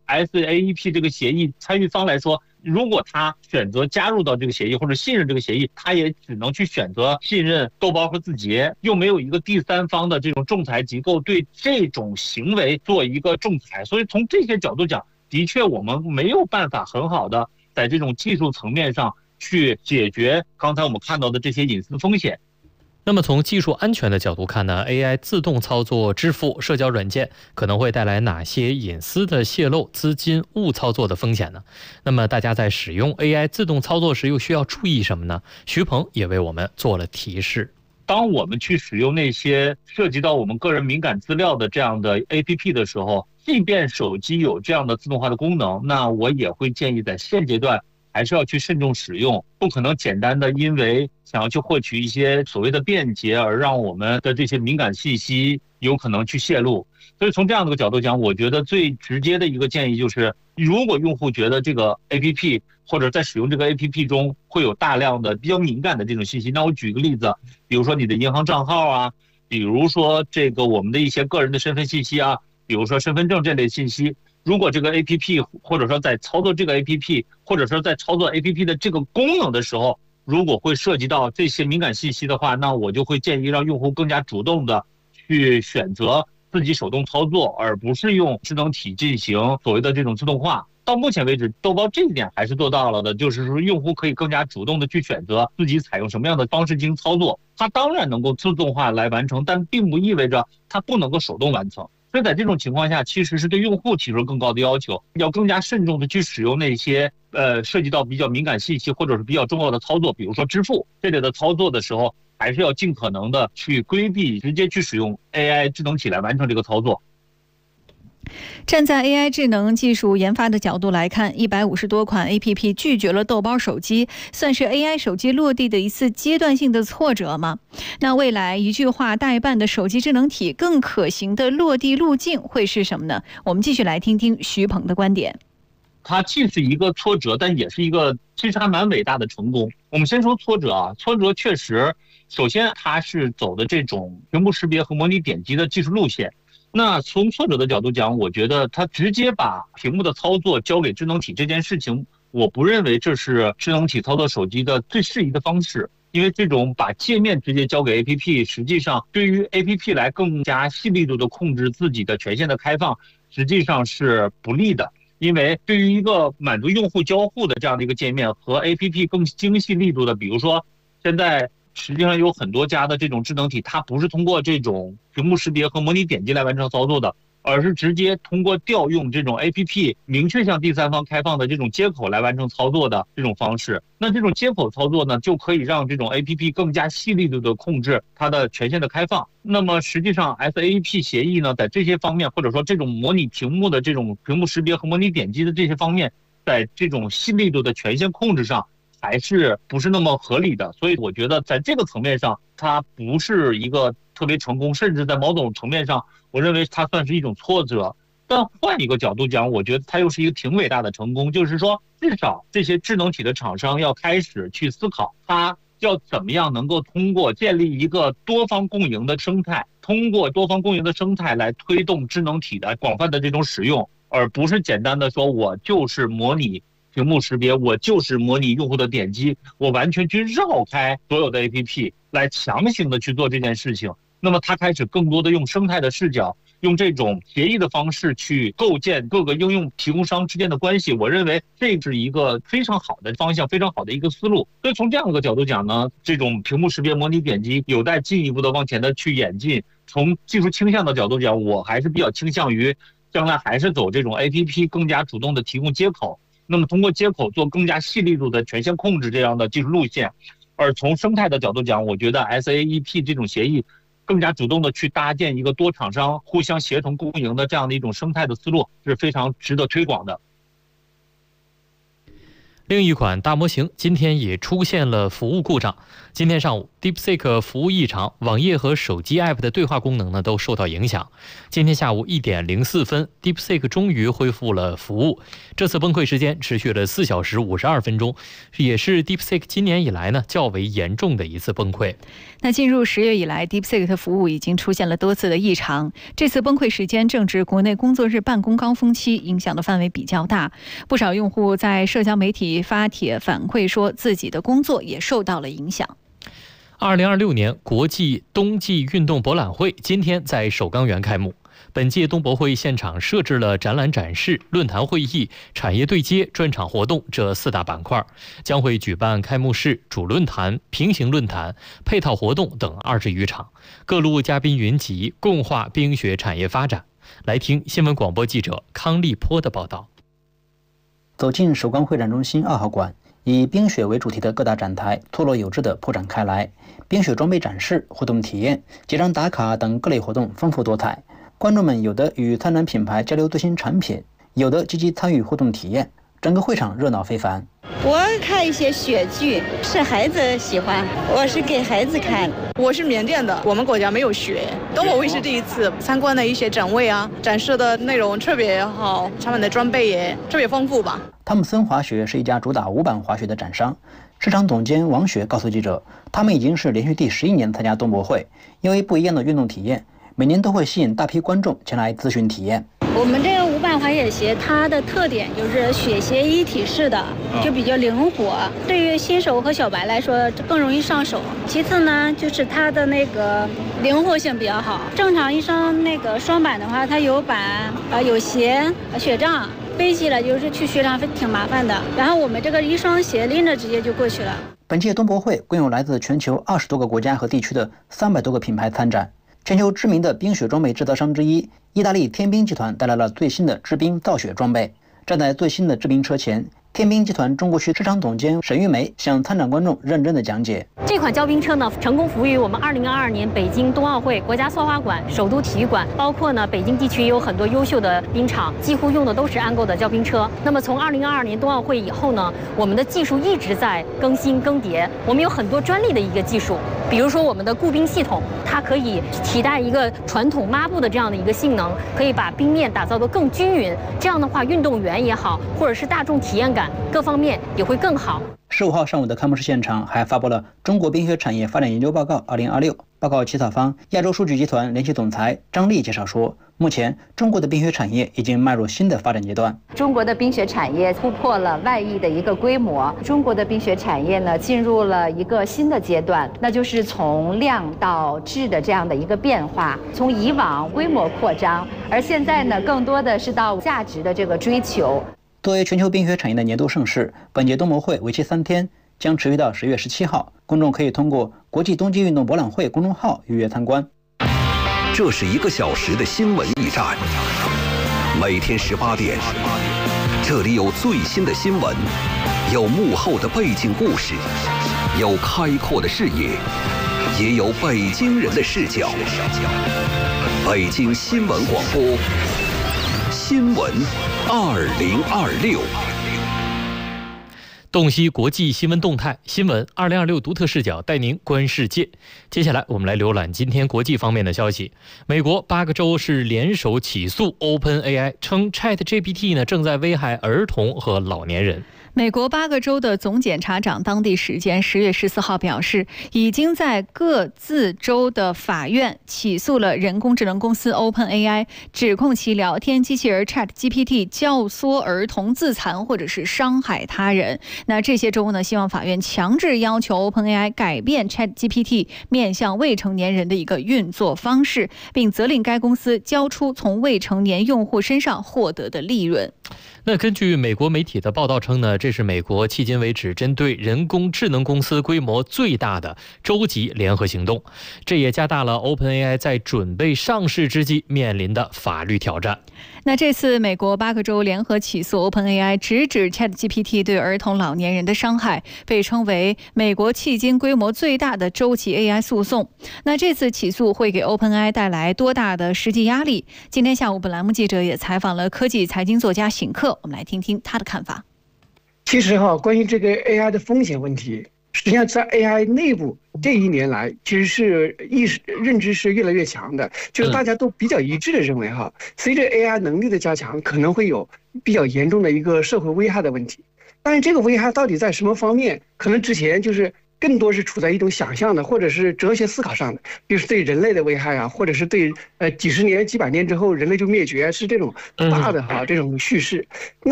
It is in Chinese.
SAEP 这个协议参与方来说，如果他选择加入到这个协议或者信任这个协议，他也只能去选择信任豆包和字节，又没有一个第三方的这种仲裁机构对这种行为做一个仲裁。所以从这些角度讲，的确我们没有办法很好的在这种技术层面上去解决刚才我们看到的这些隐私风险。 那么从技术安全的角度看呢 ，AI 自动操作支付、社交软件可能会带来哪些隐私的泄露、资金误操作的风险呢？那么大家在使用 AI 自动操作时又需要注意什么呢？徐鹏也为我们做了提示。 当我们去使用那些涉及到我们个人敏感资料的这样的 APP 的时候，即便手机有这样的自动化的功能，那我也会建议在现阶段还是要去慎重使用，不可能简单的因为想要去获取一些所谓的便捷而让我们的这些敏感信息有可能去泄露。所以从这样的一个角度讲，我觉得最直接的一个建议就是，如果用户觉得这个 APP 或者在使用这个 APP 中会有大量的比较敏感的这种信息，那我举个例子，比如说你的银行账号啊，比如说这个我们的一些个人的身份信息啊，比如说身份证这类信息，如果这个 APP 或者说在操作这个 APP 或者说在操作 APP 的这个功能的时候，如果会涉及到这些敏感信息的话，那我就会建议让用户更加主动的去选择自己手动操作，而不是用智能体进行所谓的这种自动化。到目前为止，豆包这一点还是做到了的，就是说用户可以更加主动的去选择自己采用什么样的方式进行操作。它当然能够自动化来完成，但并不意味着它不能够手动完成。所以在这种情况下，其实是对用户提出更高的要求，要更加慎重的去使用那些涉及到比较敏感信息或者是比较重要的操作，比如说支付这类的操作的时候，还是要尽可能的去规避直接去使用 AI 智能体来完成这个操作。 站在 AI 智能技术研发的角度来看，150多款 APP 拒绝了豆包手机，算是 AI 手机落地的一次阶段性的挫折吗？那未来一句话代办的手机智能体更可行的落地路径会是什么呢？我们继续来听听徐鹏的观点。 它既是一个挫折，但也是一个其实还蛮伟大的成功。我们先说挫折啊，挫折确实，首先它是走的这种屏幕识别和模拟点击的技术路线。那从挫折的角度讲，我觉得它直接把屏幕的操作交给智能体这件事情，我不认为这是智能体操作手机的最适宜的方式。因为这种把界面直接交给 APP， 实际上对于 APP 来更加细力度的控制自己的权限的开放，实际上是不利的。因为对于一个满足用户交互的这样的一个界面和 APP 更精细力度的，比如说现在实际上有很多家的这种智能体，它不是通过这种屏幕识别和模拟点击来完成操作的，而是直接通过调用这种 APP 明确向第三方开放的这种接口来完成操作的这种方式。那这种接口操作呢，就可以让这种 APP 更加细力度的控制它的权限的开放。那么实际上 SAEP 协议呢，在这些方面，或者说这种模拟屏幕的这种屏幕识别和模拟点击的这些方面，在这种细力度的权限控制上还是不是那么合理的。所以我觉得在这个层面上，它不是一个特别成功，甚至在某种层面上，我认为它算是一种挫折。但换一个角度讲，我觉得它又是一个挺伟大的成功，就是说至少这些智能体的厂商要开始去思考，它要怎么样能够通过建立一个多方共赢的生态，通过多方共赢的生态来推动智能体的广泛的这种使用，而不是简单的说我就是模拟屏幕识别，我就是模拟用户的点击，我完全去绕开所有的 APP 来强行的去做这件事情。那么它开始更多的用生态的视角，用这种协议的方式去构建各个应用提供商之间的关系，我认为这是一个非常好的方向，非常好的一个思路。所以从这样一个角度讲呢，这种屏幕识别模拟点击有待进一步的往前的去演进。从技术倾向的角度讲，我还是比较倾向于将来还是走这种 APP 更加主动的提供接口，那么通过接口做更加细力度的权限控制这样的技术路线。而从生态的角度讲，我觉得 SAEP 这种协议更加主动的去搭建一个多厂商互相协同共赢的这样的一种生态的思路，是非常值得推广的。 另一款大模型今天也出现了服务故障。今天上午 DeepSeek 服务异常，网页和手机 App 的对话功能呢都受到影响。今天下午1点04分 ，DeepSeek 终于恢复了服务。这次崩溃时间持续了4小时52分钟，也是 DeepSeek 今年以来呢较为严重的一次崩溃。 那进入10月以来 ，DeepSeek 的服务已经出现了多次的异常。这次崩溃时间正值国内工作日办公高峰期，影响的范围比较大。不少用户在社交媒体发帖反馈说，自己的工作也受到了影响。 2026年国际冬季运动博览会今天在首钢园开幕。本届冬博会现场设置了展览展示、论坛会议、产业对接、专场活动这4大板块，将会举办开幕式、主论坛、平行论坛、配套活动等20余场，各路嘉宾云集，共话冰雪产业发展。来听新闻广播记者康立波的报道。 走进首钢会展中心2号馆，以冰雪为主题的各大展台错落有致地铺展开来，冰雪装备展示、活动体验、结账打卡等各类活动丰富多彩。观众们有的与参展品牌交流最新产品，有的积极参与互动体验，整个会场热闹非凡。 我看一些雪剧，是孩子喜欢，我是给孩子看。 我是缅甸的，我们国家没有雪，冬奥会是第一次参观的一些展位啊，展示的内容特别好，他们的装备也特别丰富吧。 汤姆森滑雪是一家主打无板滑雪的展商，市场总监王雪告诉记者，他们已经是连续第11年参加冬博会，因为不一样的运动体验，每年都会吸引大批观众前来咨询体验。 我们这个无板滑雪鞋，它的特点就是雪鞋一体式的，就比较灵活，对于新手和小白来说更容易上手。其次呢，就是它的那个灵活性比较好。正常一双那个双板的话，它有板有鞋、雪杖，背起来就是去雪场挺麻烦的。然后我们这个一双鞋拎着直接就过去了。 本届冬博会共有来自全球20多个国家和地区的300多个品牌参展。全球知名的冰雪装备制造商之一，意大利天冰集团带来了最新的制冰造雪装备。站在最新的制冰车前，天冰集团中国区市场总监沈玉梅向参展观众认真的讲解。 这款胶冰车呢，成功服务于我们2022年北京冬奥会、国家塑化馆、首都体育馆，包括呢北京地区也有很多优秀的冰场，几乎用的都是安购的胶冰车。那么从2022年冬奥会以后呢，我们的技术一直在更新更迭，我们有很多专利的一个技术，比如说我们的固冰系统，它可以替代一个传统抹布的这样的一个性能，可以把冰面打造得更均匀。这样的话，运动员也好，或者是大众体验感各方面也会更好。 15号上午的开幕式现场还发布了《中国冰雪产业发展研究报告2026》。报告起草方亚洲数据集团联席总裁张丽介绍说，目前中国的冰雪产业已经迈入新的发展阶段。 中国的冰雪产业突破了万亿的一个规模，中国的冰雪产业呢进入了一个新的阶段，那就是从量到质的这样的一个变化，从以往规模扩张，而现在呢更多的是到价值的这个追求。 作为全球冰雪产业的年度盛事，本届冬博会为期3天，将持续到10月17号。公众可以通过国际冬季运动博览会公众号预约参观。 这是1个小时的新闻驿站，每天18点，这里有最新的新闻，有幕后的背景故事，有开阔的视野，也有北京人的视角。北京新闻广播，新闻2026。 洞悉国际新闻动态，新闻2026独特视角带您观世界。接下来我们来浏览今天国际方面的消息。美国8个州是联手起诉 OpenAI， 称 ChatGPT 呢正在危害儿童和老年人。 美国8个州的总检察长当地时间10月14号表示，已经在各自州的法院起诉了人工智能公司 OpenAI， 指控其聊天机器人 ChatGPT 教唆儿童自残或者是伤害他人。那这些州呢，希望法院强制要求 OpenAI 改变 ChatGPT 面向未成年人的一个运作方式，并责令该公司交出从未成年用户身上获得的利润。 那根据美国媒体的报道称呢，这是美国迄今为止针对人工智能公司规模最大的州级联合行动，这也加大了 OpenAI 在准备上市之际面临的法律挑战。 那这次美国8个州联合起诉 OpenAI， 直指 ChatGPT 对儿童老年人的伤害，被称为美国迄今规模最大的州级 AI 诉讼。那这次起诉会给 OpenAI 带来多大的实际压力？今天下午本栏目记者也采访了科技财经作家邢克，我们来听听他的看法。 其实关于这个 AI 的风险问题，实际上在 AI 内部这1年来，其实是认知是越来越强的，就是大家都比较一致的认为随着 AI 能力的加强，可能会有比较严重的一个社会危害的问题。但是这个危害到底在什么方面，可能之前就是更多是处在一种想象的或者是哲学思考上的，比如对人类的危害或者是对几十年几百年之后人类就灭绝，是这种大的这种叙事。那